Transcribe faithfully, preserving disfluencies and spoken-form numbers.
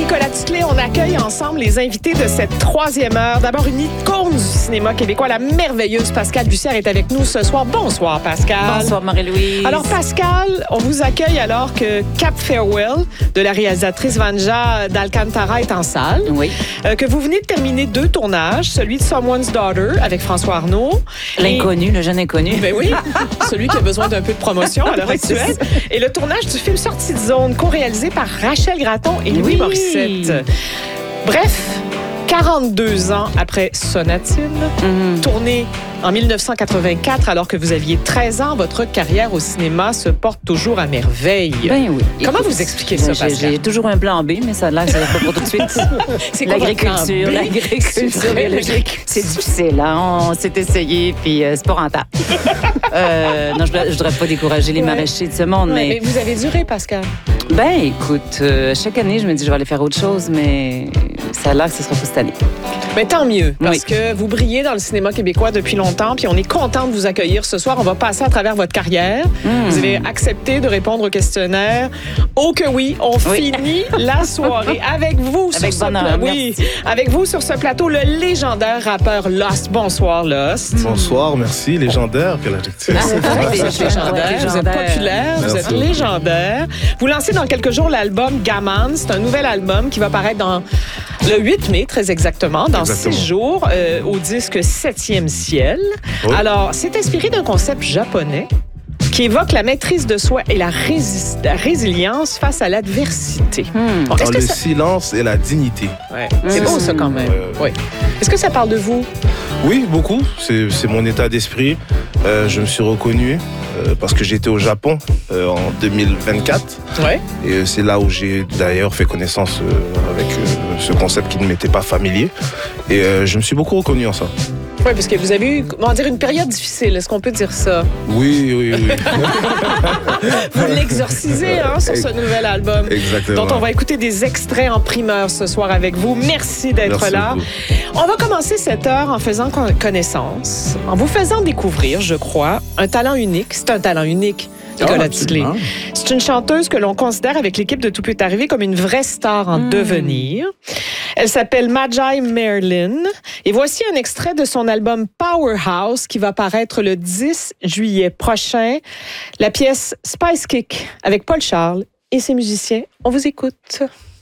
Nicolas Duclé, on accueille ensemble les invités de cette troisième heure. D'abord, une icône du cinéma québécois, la merveilleuse Pascale Bussière est avec nous ce soir. Bonsoir, Pascal. Bonsoir, Marie-Louise. Alors, Pascal, on vous accueille alors que Cap Farewell de la réalisatrice Vanja d'Alcantara est en salle. Oui. Euh, que vous venez de terminer deux tournages, celui de Someone's Daughter avec François Arnaud. L'inconnu, et... le jeune inconnu. Ben oui, celui qui a besoin d'un peu de promotion à l'heure actuelle. Et le tournage du film Sortie de zone, co-réalisé par Rachel Gratton et Louis Oui. Morissette. Bref, quarante-deux ans après Sonatine, Mm-hmm. tourné en dix-neuf cent quatre-vingt-quatre, alors que vous aviez treize ans, votre carrière au cinéma se porte toujours à merveille. Ben oui. Comment Écoute, vous expliquez ça, j'ai, Pascal? j'ai toujours un plan B, mais ça a l'air que ça va pas pour tout de suite. C'est quoi votre plan L'agriculture, B? l'agriculture biologique, c'est difficile. Hein? On s'est essayé, puis euh, c'est pas rentable. euh, non, je ne voudrais pas décourager les Ouais. maraîchers de ce monde, Ouais, mais... mais vous avez duré, Pascal. Ben, écoute, euh, chaque année, je me dis je vais aller faire autre chose, mais ça a l'air que ce sera pas cette année. Mais tant mieux, parce Oui. que vous brillez dans le cinéma québécois depuis longtemps, puis on est content de vous accueillir ce soir. On va passer à travers votre carrière. Mm. Vous avez accepté de répondre au questionnaire. Oh que oui, on Oui. finit la soirée avec vous sur Avec ce bonheur, plateau. Oui, merci. avec vous sur ce plateau, le légendaire rappeur Lost. Bonsoir, Lost. Bonsoir, merci. Légendaire, quel adjectif. Ah, c'est vrai, Oui, vous êtes c'est légendaire, vous êtes légendaire. populaire, vous Merci. êtes légendaire. Vous lancez dans quelques jours l'album Gaman. C'est un nouvel album qui va paraître dans le huit mai, très exactement, dans Exactement. six jours, euh, au disque Septième ciel. Oui. Alors, c'est inspiré d'un concept japonais qui évoque la maîtrise de soi et la, résis- la résilience face à l'adversité. Hmm. Bon, Dans est-ce que le ça... silence et la dignité. Ouais, c'est Mm. beau, ça, quand même. Ouais, ouais. Oui. Est-ce que ça parle de vous? Oui, beaucoup. C'est, c'est mon état d'esprit. Euh, je me suis reconnu euh, parce que j'étais au Japon euh, en deux mille vingt-quatre. Oui. Et euh, c'est là où j'ai d'ailleurs fait connaissance euh, avec euh, ce concept qui ne m'était pas familier. Et euh, je me suis beaucoup reconnu en ça. Oui, parce que vous avez eu, comment dire, une période difficile. Est-ce qu'on peut dire ça? Oui, oui, oui. Vous l'exorcisez hein, sur ce nouvel album. Exactement. Dont on va écouter des extraits en primeur ce soir avec vous. Merci d'être Merci là. beaucoup. On va commencer cette heure en faisant con- connaissance, en vous faisant découvrir, je crois, un talent unique. C'est un talent unique, Nicolas Duclé. absolument. C'est une chanteuse que l'on considère avec l'équipe de Tout peut arriver comme une vraie star en Mm. devenir. Elle s'appelle Magi Merlin. Et voici un extrait de son album Powerhouse qui va paraître le dix juillet prochain. La pièce Spice Kick avec Paul Charles et ses musiciens. On vous écoute.